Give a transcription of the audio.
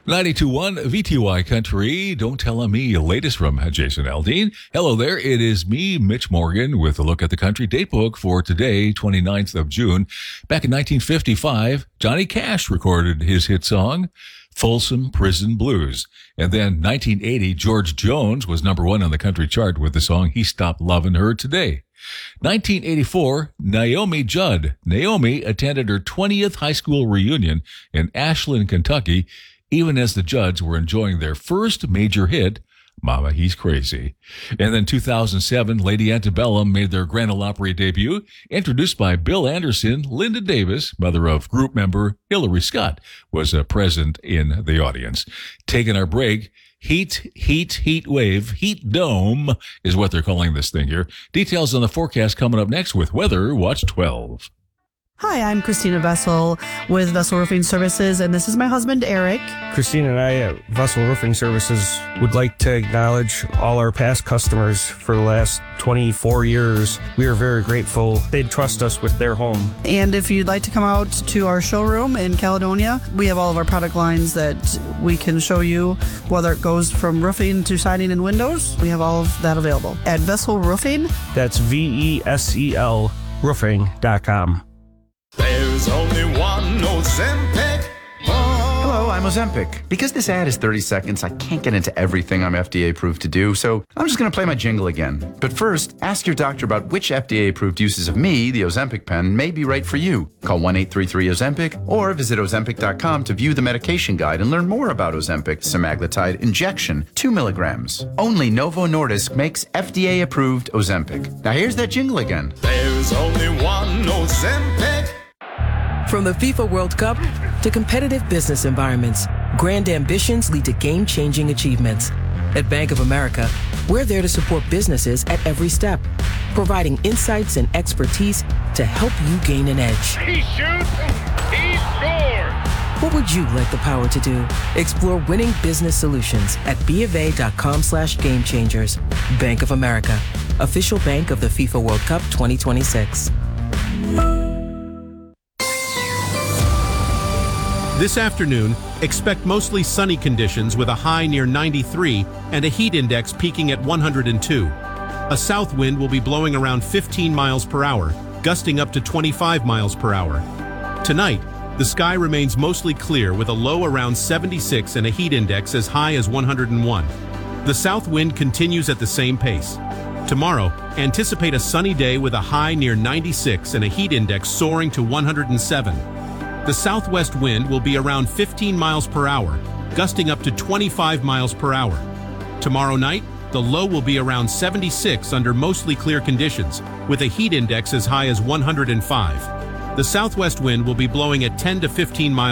92.1 VTY Country, Don't Tell On Me, latest from Jason Aldean. Hello there, it is me, Mitch Morgan, with a look at the country datebook for today, 29th of June. Back in 1955, Johnny Cash recorded his hit song, Folsom Prison Blues. And then 1980, George Jones was number one on the country chart with the song He Stopped Lovin' Her Today. 1984, Naomi Judd. Naomi attended her 20th high school reunion in Ashland, Kentucky, even as the Judds were enjoying their first major hit, Mama, He's Crazy. And then 2007, Lady Antebellum made their Grand Ole Opry debut, introduced by Bill Anderson. Linda Davis, mother of group member Hillary Scott, was present in the audience. Taking our break, Heat wave, heat dome is what they're calling this thing here. Details on the forecast coming up next with Weather Watch 12. Hi, I'm Christina Vessel with Vessel Roofing Services, and this is my husband, Eric. Christina and I at Vessel Roofing Services would like to acknowledge all our past customers for the last 24 years. We are very grateful. They trust us with their home. And if you'd like to come out to our showroom in Caledonia, we have all of our product lines that we can show you, whether it goes from roofing to siding and windows. We have all of that available at Vessel Roofing. That's VESEL roofing.com. There's only one Ozempic. Hello, I'm Ozempic. Because this ad is 30 seconds, I can't get into everything I'm FDA approved to do, so I'm just going to play my jingle again. But first, ask your doctor about which FDA approved uses of me, the Ozempic pen, may be right for you. Call 1-833-OZEMPIC or visit Ozempic.com to view the medication guide and learn more about Ozempic semaglutide injection, 2 milligrams. Only Novo Nordisk makes FDA approved Ozempic. Now here's that jingle again. There's only one Ozempic. From the FIFA World Cup to competitive business environments, grand ambitions lead to game-changing achievements. At Bank of America, we're there to support businesses at every step, providing insights and expertise to help you gain an edge. He shoots, he scores! What would you like the power to do? Explore winning business solutions at BofA.com/gamechangers. Bank of America, official bank of the FIFA World Cup 2026. This afternoon, expect mostly sunny conditions with a high near 93 and a heat index peaking at 102. A south wind will be blowing around 15 miles per hour, gusting up to 25 miles per hour. Tonight, the sky remains mostly clear with a low around 76 and a heat index as high as 101. The south wind continues at the same pace. Tomorrow, anticipate a sunny day with a high near 96 and a heat index soaring to 107. The southwest wind will be around 15 miles per hour, gusting up to 25 miles per hour. Tomorrow night, the low will be around 76 under mostly clear conditions, with a heat index as high as 105. The southwest wind will be blowing at 10 to 15 miles